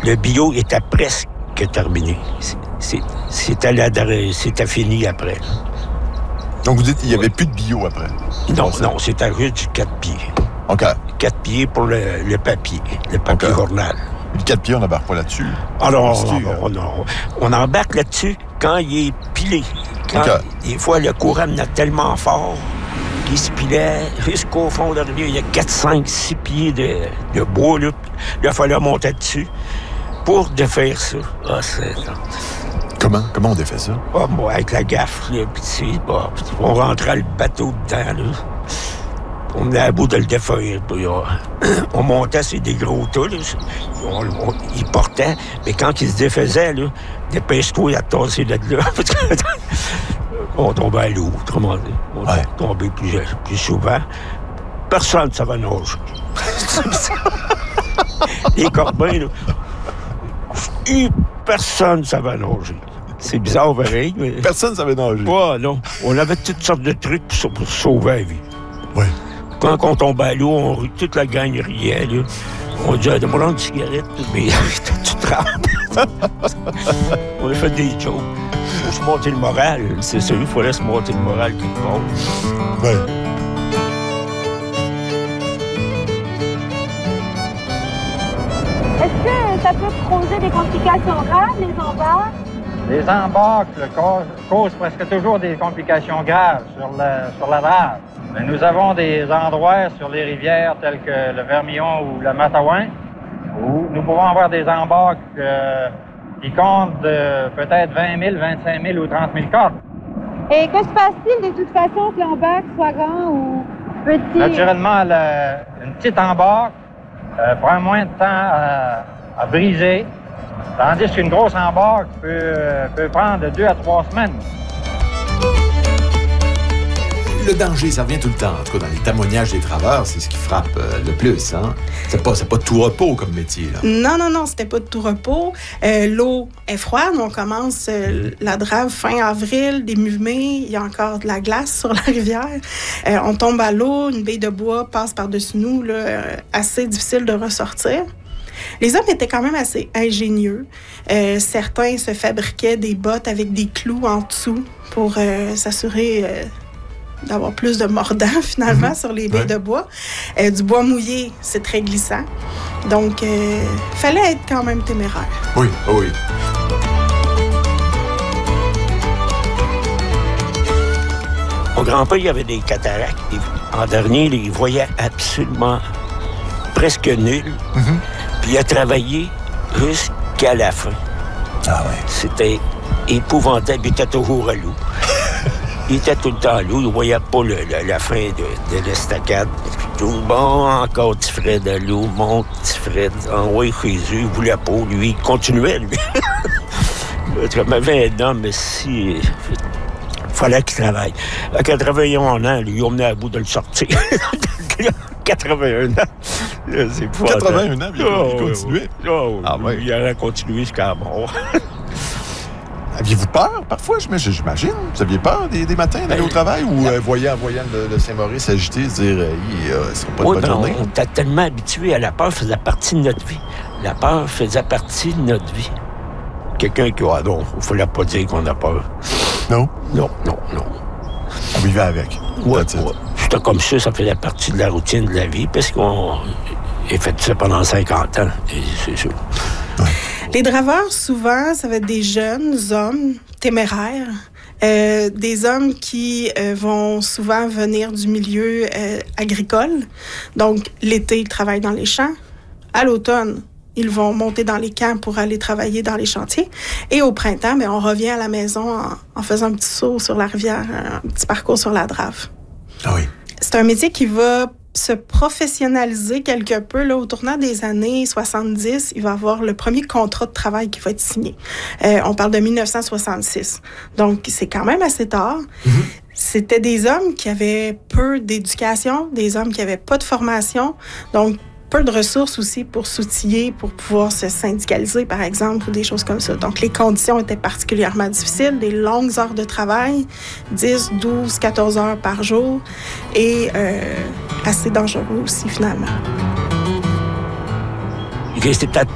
le bio était presque terminé. C'était fini après. Donc, vous dites qu'il n'y avait plus de bio après? Non, c'était juste du 4 pieds. OK. 4 pieds pour le papier journal. Le 4 pieds, on n'embarque pas là-dessus? Alors, on embarque là-dessus quand il est pilé. Des fois, le courant venait tellement fort qu'il se pilait jusqu'au fond de la rivière. Il y a 4, 5, 6 pieds de bois. Là, il fallait monter dessus pour défaire ça. Comment on défait ça? Avec la gaffe, là, on rentrait le bateau dedans, là. On est à bout de le défaire. Puis, on montait sur des gros tas, là. Il portait, mais quand il se défaisait, là, dépêche-toi à tasser de là. On tombait à l'eau, autrement dit. On tombait plus souvent. Personne ne savait nager. Les corbins, là. Personne ne savait nager. C'est bizarre, pareil, mais... Personne ne savait nager? Non. On avait toutes sortes de trucs pour sauver la vie. Oui. Quand on tombait à l'eau, toute la gang riait, là. On disait, demande une cigarette, mais tu trembles. On a fait des jokes. Il faut se monter le moral. C'est sûr, il fallait se monter le moral quelque part. Oui. Est-ce que ça peut causer des complications graves, les embarques? Les embarques causent presque toujours des complications graves sur la drave. Mais nous avons des endroits sur les rivières tels que le Vermillon ou le Matawan où nous pouvons avoir des embarques qui comptent peut-être 20 000, 25 000 ou 30 000 cordes. Et que se passe-t-il de toute façon que l'embarque soit grand ou petit? Naturellement, une petite embarque prend moins de temps à briser, tandis qu'une grosse embarque peut prendre de 2 à 3 semaines. Le danger, ça revient tout le temps. En tout cas, dans les témoignages des travailleurs, c'est ce qui frappe le plus. Hein? C'est pas de tout repos comme métier. Là. Non, c'était pas de tout repos. L'eau est froide. On commence la drave fin avril, début mai. Il y a encore de la glace sur la rivière. On tombe à l'eau, une baie de bois passe par-dessus nous, là, assez difficile de ressortir. Les hommes étaient quand même assez ingénieux. Certains se fabriquaient des bottes avec des clous en dessous pour s'assurer... d'avoir plus de mordant, finalement, sur les baies de bois. Du bois mouillé, c'est très glissant. Donc, fallait être quand même téméraire. Oui. Mon grand-père, il avait des cataractes. En dernier, il voyait absolument presque nul. Puis il a travaillé jusqu'à la fin. Ah ouais. C'était épouvantable. Il était toujours à l'eau. Il était tout le temps à l'eau. Il ne voyait pas la fin de l'estacade. Tout bon, encore petit Fred à l'eau. Mon petit Fred. Oui, Jésus, il ne voulait pas. Lui, il continuait, lui. Il avait un homme, si... Il fallait qu'il travaille. À 81 ans, lui, on venait à bout de le sortir. 81 ans. C'est pas 81 ans, il continuait. Il aurait continué jusqu'à la mort. Aviez-vous peur, parfois, j'imagine? Vous aviez peur des matins d'aller au travail ou voyant le Saint-Maurice s'agiter, se dire ce sera pas une bonne journée? On était tellement habitués à la peur, faisait partie de notre vie. La peur faisait partie de notre vie. Quelqu'un qui il ne fallait pas dire qu'on a peur. Non? Non. On vivait avec. Ouais. C'était comme ça faisait partie de la routine de la vie, parce qu'on a fait ça pendant 50 ans. Et c'est sûr. Ouais. Les draveurs, souvent, ça va être des jeunes hommes téméraires, des hommes qui vont souvent venir du milieu agricole. Donc, l'été, ils travaillent dans les champs. À l'automne, ils vont monter dans les camps pour aller travailler dans les chantiers. Et au printemps, on revient à la maison en faisant un petit saut sur la rivière, un petit parcours sur la drave. Ah oui. C'est un métier qui va se professionnaliser quelque peu. Là, au tournant des années 70, il va y avoir le premier contrat de travail qui va être signé. On parle de 1966. Donc, c'est quand même assez tard. C'était des hommes qui avaient peu d'éducation, des hommes qui n'avaient pas de formation. Donc, peu de ressources aussi pour s'outiller, pour pouvoir se syndicaliser, par exemple, ou des choses comme ça. Donc, les conditions étaient particulièrement difficiles, des longues heures de travail, 10, 12, 14 heures par jour, et assez dangereux aussi, finalement. C'était